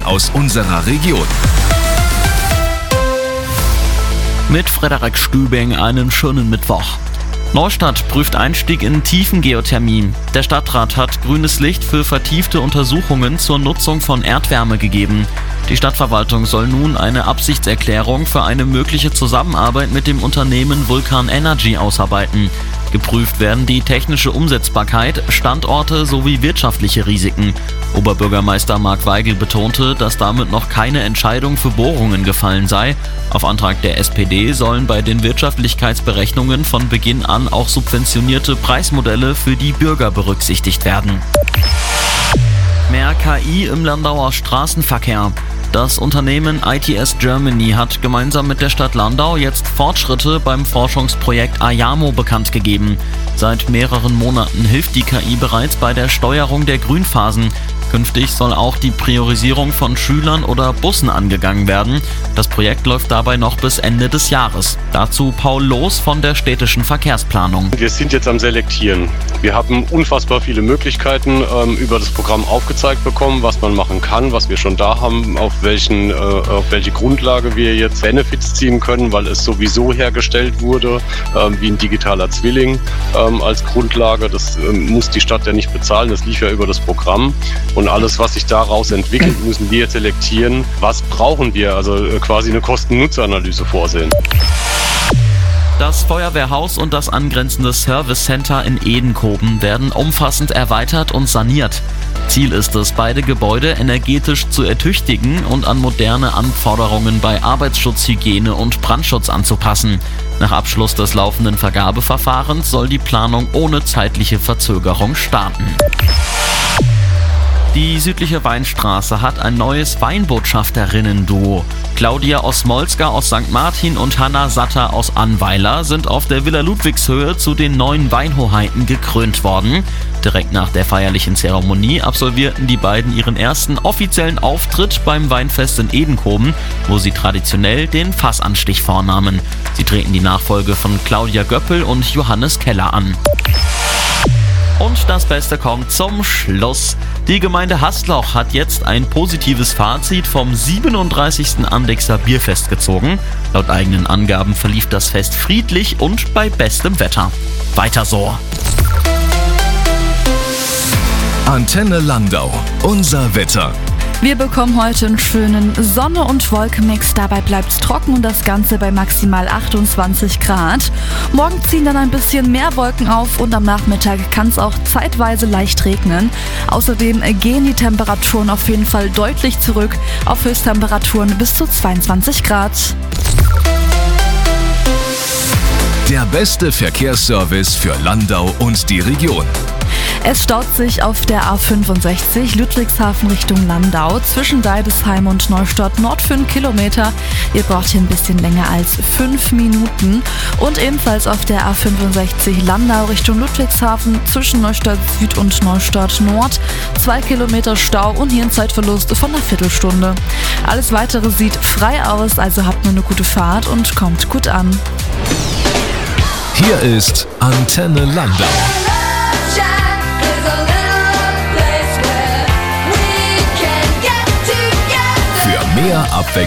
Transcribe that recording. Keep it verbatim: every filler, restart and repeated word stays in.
aus unserer Region. Mit Frederik Stübing einen schönen Mittwoch. Neustadt prüft Einstieg in Tiefengeothermie. Der Stadtrat hat grünes Licht für vertiefte Untersuchungen zur Nutzung von Erdwärme gegeben. Die Stadtverwaltung soll nun eine Absichtserklärung für eine mögliche Zusammenarbeit mit dem Unternehmen Vulcan Energy ausarbeiten. Geprüft werden die technische Umsetzbarkeit, Standorte sowie wirtschaftliche Risiken. Oberbürgermeister Marc Weigel betonte, dass damit noch keine Entscheidung für Bohrungen gefallen sei. Auf Antrag der S P D sollen bei den Wirtschaftlichkeitsberechnungen von Beginn an auch subventionierte Preismodelle für die Bürger berücksichtigt werden. Mehr K I im Landauer Straßenverkehr. Das Unternehmen I T S Germany hat gemeinsam mit der Stadt Landau jetzt Fortschritte beim Forschungsprojekt Ayamo bekannt gegeben. Seit mehreren Monaten hilft die K I bereits bei der Steuerung der Grünphasen. Künftig soll auch die Priorisierung von Schülern oder Bussen angegangen werden. Das Projekt läuft dabei noch bis Ende des Jahres. Dazu Paul Loos von der städtischen Verkehrsplanung. Wir sind jetzt am Selektieren. Wir haben unfassbar viele Möglichkeiten ähm, über das Programm aufgezeigt bekommen, was man machen kann, was wir schon da haben, auf, welchen, äh, auf welche Grundlage wir jetzt Benefits ziehen können, weil es sowieso hergestellt wurde, ähm, wie ein digitaler Zwilling ähm, als Grundlage. Das ähm, muss die Stadt ja nicht bezahlen, das lief ja über das Programm. Und alles, was sich daraus entwickelt, müssen wir jetzt selektieren. Was brauchen wir? Also quasi eine Kosten-Nutzen-Analyse vorsehen. Das Feuerwehrhaus und das angrenzende Service Center in Edenkoben werden umfassend erweitert und saniert. Ziel ist es, beide Gebäude energetisch zu ertüchtigen und an moderne Anforderungen bei Arbeitsschutz, Hygiene und Brandschutz anzupassen. Nach Abschluss des laufenden Vergabeverfahrens soll die Planung ohne zeitliche Verzögerung starten. Die südliche Weinstraße hat ein neues Weinbotschafterinnen-Duo. Claudia Osmolska aus Sankt Martin und Hanna Satter aus Annweiler sind auf der Villa Ludwigshöhe zu den neuen Weinhoheiten gekrönt worden. Direkt nach der feierlichen Zeremonie absolvierten die beiden ihren ersten offiziellen Auftritt beim Weinfest in Edenkoben, wo sie traditionell den Fassanstich vornahmen. Sie treten die Nachfolge von Claudia Göppel und Johannes Keller an. Und das Beste kommt zum Schluss. Die Gemeinde Hastloch hat jetzt ein positives Fazit vom siebenunddreißigsten Andechser Bierfest gezogen. Laut eigenen Angaben verlief das Fest friedlich und bei bestem Wetter. Weiter so. Antenne Landau. Unser Wetter. Wir bekommen heute einen schönen Sonne- und Wolkenmix. Dabei bleibt es trocken und das Ganze bei maximal achtundzwanzig Grad. Morgen ziehen dann ein bisschen mehr Wolken auf und am Nachmittag kann es auch zeitweise leicht regnen. Außerdem gehen die Temperaturen auf jeden Fall deutlich zurück auf Höchsttemperaturen bis zu zweiundzwanzig Grad. Der beste Verkehrsservice für Landau und die Region. Es staut sich auf der A fünfundsechzig Ludwigshafen Richtung Landau zwischen Deidesheim und Neustadt Nord fünf Kilometer. Ihr braucht hier ein bisschen länger als fünf Minuten. Und ebenfalls auf der A fünfundsechzig Landau Richtung Ludwigshafen zwischen Neustadt Süd und Neustadt Nord zwei Kilometer Stau und hier ein Zeitverlust von einer Viertelstunde. Alles Weitere sieht frei aus, also habt nur eine gute Fahrt und kommt gut an. Hier ist Antenne Landau. Für mehr Abwechslung